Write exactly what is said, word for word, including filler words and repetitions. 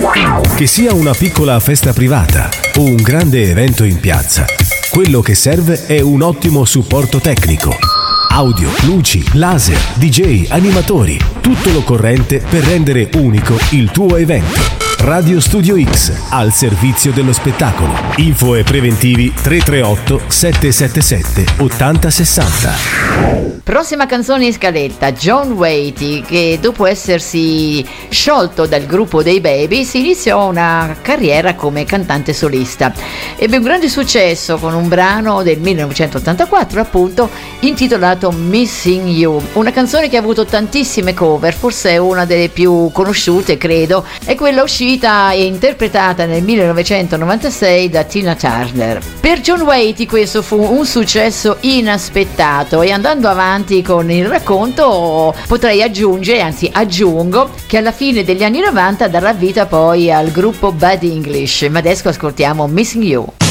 Che sia una piccola festa privata o un grande evento in piazza, quello che serve è un ottimo supporto tecnico. Audio, luci, laser, D J, animatori, tutto l'occorrente per rendere unico il tuo evento. Radio Studio X, al servizio dello spettacolo. Info e preventivi tre tre otto sette sette sette otto zero sei zero. Prossima canzone in scaletta, John Waite, che dopo essersi sciolto dal gruppo dei Baby si iniziò una carriera come cantante solista. Ebbe un grande successo con un brano del millenovecentottantaquattro, appunto, intitolato Missing You, una canzone che ha avuto tantissime cover, forse è una delle più conosciute, credo, è quella uscita e interpretata nel millenovecentonovantasei da Tina Turner. Per John Waite questo fu un successo inaspettato, e andando avanti con il racconto potrei aggiungere, anzi aggiungo, che alla fine degli anni novanta darà vita poi al gruppo Bad English, ma adesso ascoltiamo Missing You.